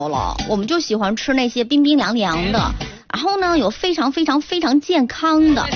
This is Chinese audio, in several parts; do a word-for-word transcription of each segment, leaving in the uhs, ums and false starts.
了，我们就喜欢吃那些冰冰凉凉的，然后呢有非常非常非常健康的。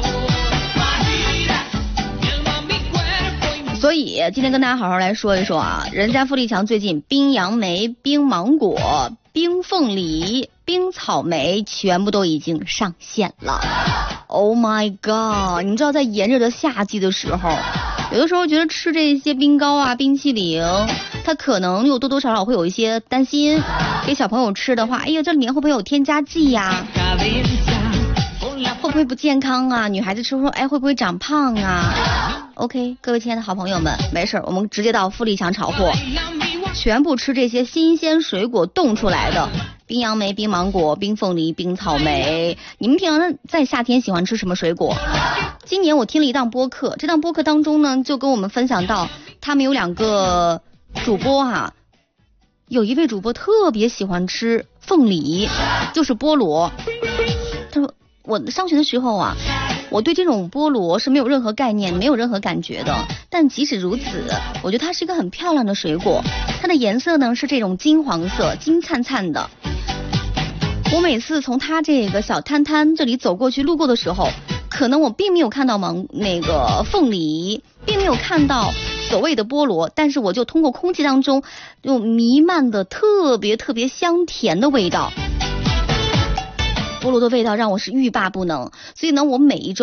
所以今天跟大家好好来说一说啊，人家富力强最近冰杨梅、冰芒果、冰凤梨、冰草莓全部都已经上线了。Oh my god！ 你知道在炎热的夏季的时候，有的时候觉得吃这些冰糕啊、冰淇淋，它可能有多多少少会有一些担心，给小朋友吃的话，哎呀，这里面会不会有添加剂呀、啊？会不会不健康啊？女孩子吃说，哎，会不会长胖啊 ？OK， 各位亲爱的好朋友们，没事，我们直接到富力强炒货，全部吃这些新鲜水果冻出来的。冰杨梅、冰芒果、冰凤梨、冰草莓，你们平常在夏天喜欢吃什么水果？今年我听了一档播客，这档播客当中呢，就跟我们分享到，他们有两个主播哈、啊，有一位主播特别喜欢吃凤梨，就是菠萝。他说我上学的时候啊，我对这种菠萝是没有任何概念，没有任何感觉的。但即使如此，我觉得它是一个很漂亮的水果，它的颜色呢是这种金黄色，金灿灿的。我每次从它这个小摊摊这里走过去路过的时候，可能我并没有看到芒那个凤梨，并没有看到所谓的菠萝，但是我就通过空气当中有弥漫的特别特别香甜的味道。菠萝的味道让我是欲罢不能，所以呢，我每一周